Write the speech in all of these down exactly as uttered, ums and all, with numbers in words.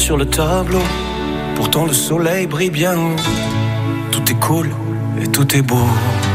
sur le tableau. Pourtant le soleil brille bien haut. Tout est cool et tout est beau.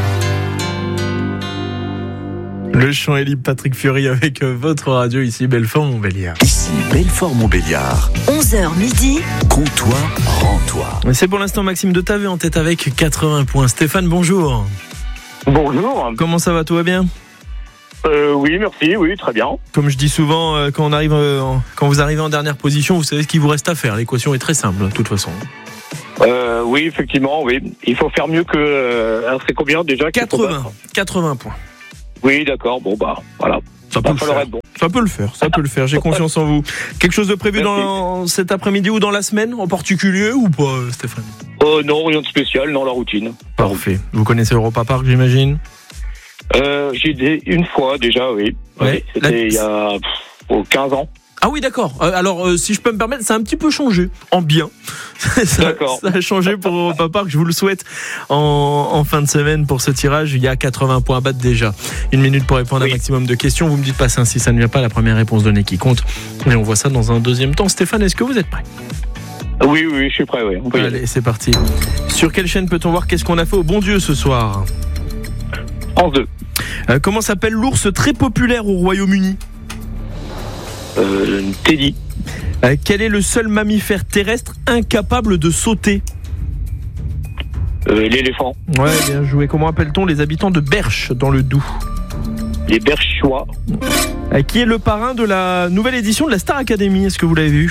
Le chant est libre, Patrick Fiori avec votre radio ici, Belfort-Montbéliard. Ici, Belfort-Montbéliard. onze heures midi. Comptoir, rends-toi. C'est pour l'instant Maxime de Tavé en tête avec quatre-vingts points. Stéphane, bonjour. Bonjour. Comment ça va, tout va bien ? Euh, oui, merci, oui, très bien. Comme je dis souvent, euh, quand, on arrive, euh, en, quand vous arrivez en dernière position, vous savez ce qu'il vous reste à faire. L'équation est très simple, de toute façon. Euh, oui, effectivement, oui. Il faut faire mieux que... Euh, alors, c'est combien déjà quatre-vingts, quatre-vingts points. Oui, d'accord, bon, bah, voilà. Ça peut, le faire. Bon. ça peut le faire, ça peut le faire, j'ai confiance en vous. Quelque chose de prévu dans cet après-midi ou dans la semaine en particulier ou pas, Stéphane ? euh, Non, rien de spécial, dans la routine. Parfait. Vous connaissez Europa Park, j'imagine ? euh, J'ai été une fois déjà, oui. Ouais. C'était la... il y a pff, quinze ans. Ah oui, d'accord. Euh, alors, euh, si je peux me permettre, ça a un petit peu changé, en bien. ça, d'accord. Ça a changé pour Europa Park, je vous le souhaite, en, en fin de semaine pour ce tirage. Il y a quatre-vingts points à battre déjà. Une minute pour répondre oui. à un maximum de questions. Vous me dites pas ça si ça ne vient pas, la première réponse donnée qui compte. Et on voit ça dans un deuxième temps. Stéphane, est-ce que vous êtes prêt ? Oui, oui, je suis prêt, oui. On peut Allez, c'est parti. Sur quelle chaîne peut-on voir Qu'est-ce qu'on a fait au bon Dieu ce soir ? France deux. Euh, comment s'appelle l'ours très populaire au Royaume-Uni ? Euh, Teddy. Euh, quel est le seul mammifère terrestre incapable de sauter ? euh, L'éléphant. Ouais, bien joué. Comment appelle-t-on les habitants de Berche dans le Doubs ? Les Berchois. Euh, qui est le parrain de la nouvelle édition de la Star Academy ? Est-ce que vous l'avez vu ?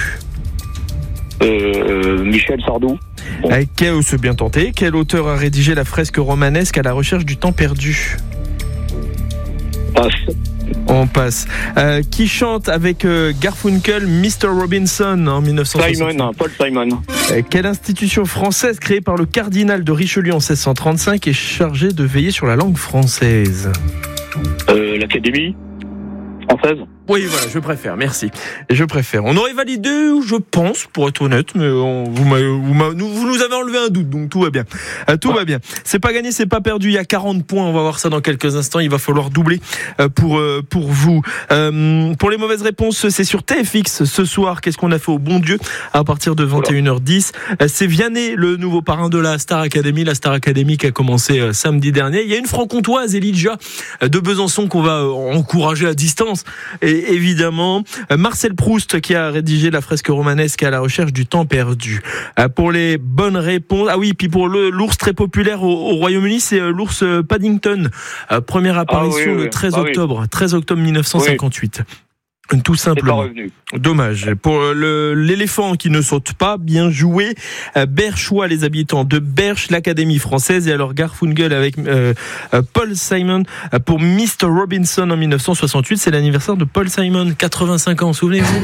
euh, Michel Sardou. Bon. Euh, quel, c'est bien tenté. Quel auteur a rédigé la fresque romanesque à la recherche du temps perdu ? Passe. On passe. Euh, qui chante avec euh, Garfunkel mister Robinson en dix-neuf cent soixante? Simon, Paul Simon. Euh, quelle institution française créée par le cardinal de Richelieu en seize cent trente-cinq est chargée de veiller sur la langue française ? euh, L'Académie française. Oui, voilà, je préfère, merci. Je préfère. On aurait validé, je pense, pour être honnête, mais on, vous, m'avez, vous, m'avez, vous nous avez enlevé un doute, donc tout va bien. Euh, tout ouais. va bien. C'est pas gagné, c'est pas perdu. Il y a quarante points, on va voir ça dans quelques instants. Il va falloir doubler euh, pour, euh, pour vous. Euh, pour les mauvaises réponses, c'est sur T F X ce soir. Qu'est-ce qu'on a fait au bon Dieu à partir de vingt et une heures dix. Euh, c'est Vianney, le nouveau parrain de la Star Academy. La Star Academy qui a commencé euh, samedi dernier. Il y a une franc-comtoise, Elijah, euh, de Besançon, qu'on va euh, encourager à distance. Et évidemment, Marcel Proust qui a rédigé la fresque romanesque à la recherche du temps perdu. Pour les bonnes réponses, ah oui, puis pour le, l'ours très populaire au, au Royaume-Uni, c'est l'ours Paddington. Première apparition ah oui, oui. le treize octobre, ah oui. treize octobre dix-neuf cent cinquante-huit. Oui. Tout simplement. Dommage. Pour le, l'éléphant qui ne saute pas, bien joué. Berchois, les habitants de Berche, l'Académie française. Et alors Garfunkel avec euh, Paul Simon pour mister Robinson en dix-neuf cent soixante-huit. C'est l'anniversaire de Paul Simon, quatre-vingt-cinq ans, souvenez-vous.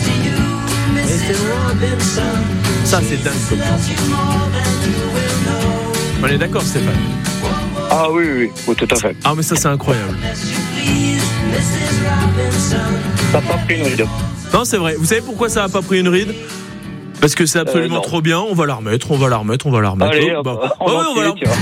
Ça, c'est dingue comme ça. On est d'accord, Stéphane ? Ah oui, oui, oui, tout à fait. Ah, mais ça, c'est incroyable. Ça n'a pas pris une ride. Non, c'est vrai. Vous savez pourquoi ça n'a pas pris une ride ? Parce que c'est absolument euh, trop bien. On va la remettre, on va la remettre, on va la remettre. Allez, oh, bah. on, oh, va ouais, on, va la...